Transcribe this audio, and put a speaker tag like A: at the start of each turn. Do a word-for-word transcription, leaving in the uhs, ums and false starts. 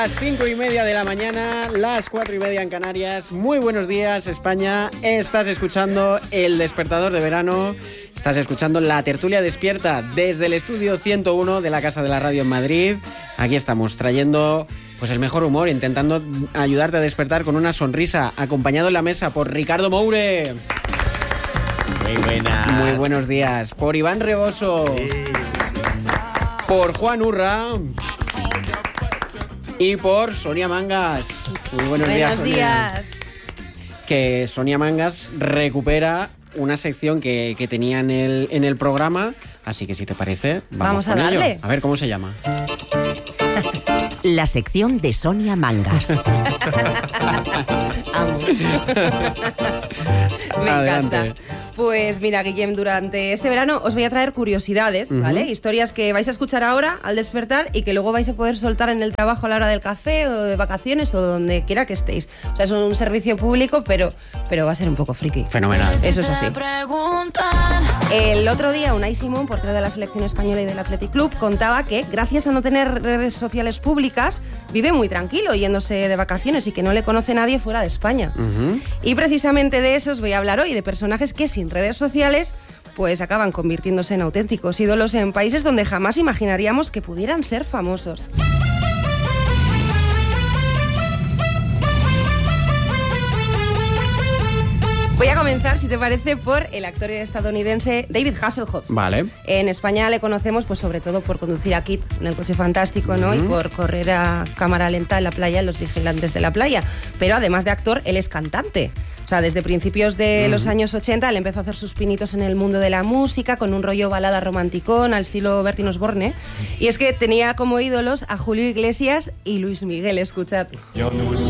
A: Las cinco y media de la mañana, las cuatro y media en Canarias. Muy buenos días, España. Estás escuchando El Despertador de Verano. Estás escuchando La Tertulia Despierta desde el estudio ciento uno de la Casa de la Radio en Madrid. Aquí estamos trayendo pues el mejor humor, intentando ayudarte a despertar con una sonrisa, acompañado en la mesa por Ricardo Moure.
B: Muy buenas.
A: Muy buenos días. Por Iván Reboso. Sí. Por Juan Urra. Y por Sonia Mangas. Muy buenos, buenos días, Sonia.
C: días.
A: Que Sonia Mangas recupera una sección que, que tenía en el, en el programa. Así que si te parece, vamos,
C: vamos a darle.
A: Ello. A ver, ¿cómo se llama?
D: La sección de Sonia Mangas.
C: Amo. Me
A: Adelante.
C: encanta. Pues mira, Guillem, durante este verano os voy a traer curiosidades, ¿vale? Uh-huh. Historias que vais a escuchar ahora al despertar y que luego vais a poder soltar en el trabajo a la hora del café o de vacaciones o donde quiera que estéis. O sea, es un servicio público, pero, pero va a ser un poco friki.
A: Fenomenal.
C: Eso es así. El otro día, Unai Simón, portero de la selección española y del Athletic Club, contaba que gracias a no tener redes sociales públicas, vive muy tranquilo yéndose de vacaciones y que no le conoce nadie fuera de España. Uh-huh. Y precisamente de eso os voy a hablar hoy, de personajes que sin redes sociales pues acaban convirtiéndose en auténticos ídolos en países donde jamás imaginaríamos que pudieran ser famosos. Voy a comenzar, si te parece, por el actor estadounidense David Hasselhoff.
A: Vale.
C: En España le conocemos pues sobre todo por conducir a Kit en el coche fantástico, ¿no? Uh-huh. Y por correr a cámara lenta en la playa, en Los Vigilantes de la Playa. Pero además de actor, él es cantante. O sea, desde principios de uh-huh. los años ochenta él empezó a hacer sus pinitos en el mundo de la música con un rollo balada romanticón al estilo Bertín Osborne. Y es que tenía como ídolos a Julio Iglesias y Luis Miguel, escuchad.
E: Yo no